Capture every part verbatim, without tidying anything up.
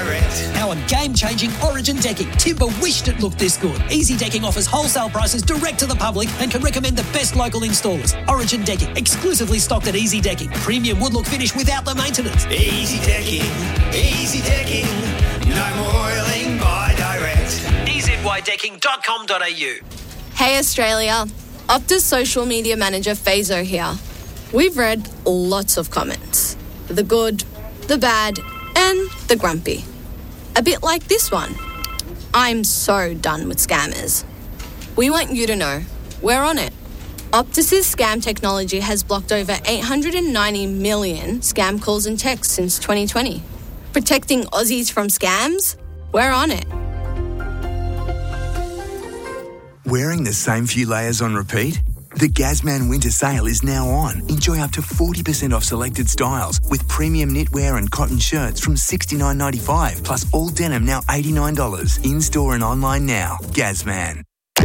direct. Our game-changing Origin decking. Timber wished it looked this good. Easy Decking offers wholesale prices direct to the public and can recommend the best local installers. Origin Decking, exclusively stocked at Easy Decking. Premium wood look finish without the maintenance. Easy Decking, Easy Decking. No more oiling, buy direct. e z y decking dot com dot a u. Hey Australia, Optus social media manager Fazo here. We've read lots of comments. The good, the bad, and the grumpy. A bit like this one. I'm so done with scammers. We want you to know, we're on it. Optus's scam technology has blocked over eight hundred ninety million scam calls and texts since twenty twenty. Protecting Aussies from scams? We're on it. Wearing the same few layers on repeat? The Gazman Winter Sale is now on. Enjoy up to forty percent off selected styles with premium knitwear and cotton shirts from sixty-nine ninety-five, plus all denim now eighty-nine dollars. In-store and online now. Gazman.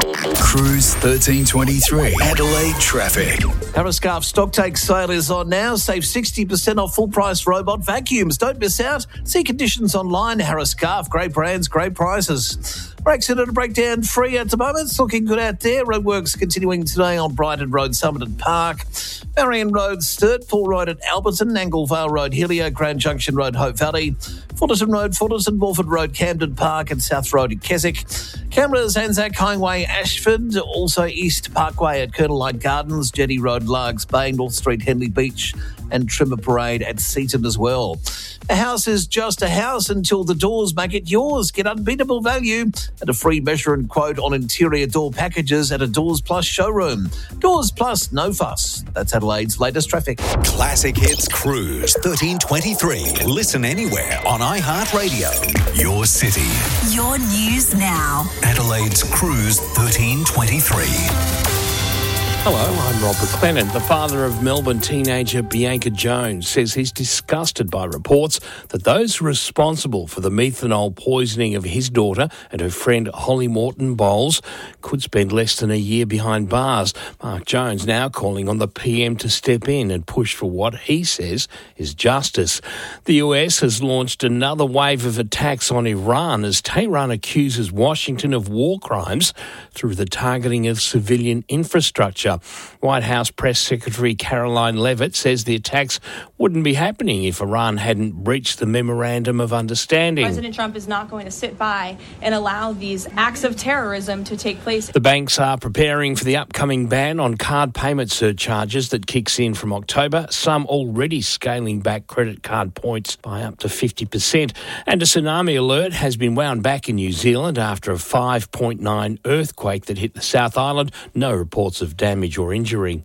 Cruise thirteen twenty-three, Adelaide traffic. Harris Scarf stock take sale is on now. Save sixty percent off full price robot vacuums. Don't miss out. See conditions online. Harris Scarf, great brands, great prices. Brexit at a breakdown free at the moment. It's looking good out there. Roadworks continuing today on Brighton Road, Somerton Park, Marion Road, Sturt, Paul Road at Alberton, Anglevale Road, Helio, Grand Junction Road, Hope Valley, Fullerton Road, Fullerton, Morford Road, Camden Park and South Road in Keswick. Cameras, Anzac Highway, Ashford, also East Parkway at Colonel Light Gardens, Jetty Road, Largs Bay, North Street, Henley Beach and Trimmer Parade at Seaton as well. A house is just a house until the doors make it yours. Get unbeatable value and a free measure and quote on interior door packages at a Doors Plus showroom. Doors Plus, no fuss. That's Adelaide's latest traffic. Classic Hits Cruise thirteen twenty-three. Listen anywhere on iHeartRadio. Your city. Your news now. Adelaide's Cruise thirteen twenty-three. Hello, I'm Rob McLennan. The father of Melbourne teenager Bianca Jones says he's disgusted by reports that those responsible for the methanol poisoning of his daughter and her friend Holly Morton Bowles could spend less than a year behind bars. Mark Jones now calling on the P M to step in and push for what he says is justice. The U S has launched another wave of attacks on Iran as Tehran accuses Washington of war crimes through the targeting of civilian infrastructure. White House Press Secretary Caroline Leavitt says the attacks wouldn't be happening if Iran hadn't breached the Memorandum of Understanding. President Trump is not going to sit by and allow these acts of terrorism to take place. The banks are preparing for the upcoming ban on card payment surcharges that kicks in from October, some already scaling back credit card points by up to fifty percent. And a tsunami alert has been wound back in New Zealand after a five point nine earthquake that hit the South Island. No reports of damage or injury.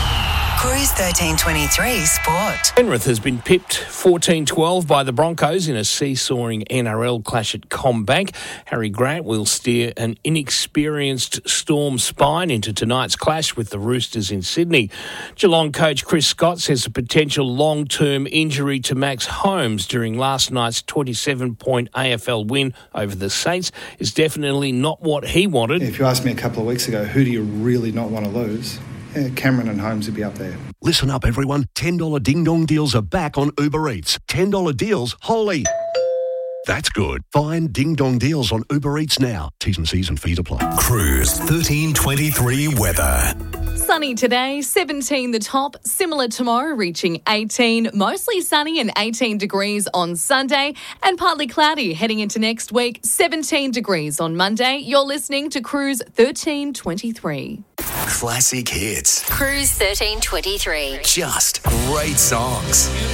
Cruise thirteen twenty-three Sport. Penrith has been pipped fourteen twelve by the Broncos in a seesawing N R L clash at CommBank. Harry Grant will steer an inexperienced Storm spine into tonight's clash with the Roosters in Sydney. Geelong coach Chris Scott says a potential long-term injury to Max Holmes during last night's twenty-seven point A F L win over the Saints is definitely not what he wanted. If you asked me a couple of weeks ago, who do you really not want to lose? Yeah, Cameron and Holmes would be up there. Listen up, everyone. ten dollars ding-dong deals are back on Uber Eats. ten dollars deals, holy. That's good. Find ding-dong deals on Uber Eats now. T's and C's and fees apply. Cruise thirteen twenty-three weather. Sunny today, seventeen the top, similar tomorrow reaching eighteen, mostly sunny and eighteen degrees on Sunday, and partly cloudy heading into next week, seventeen degrees on Monday. You're listening to Cruise thirteen twenty-three. Classic Hits. Cruise thirteen twenty-three. Just great songs.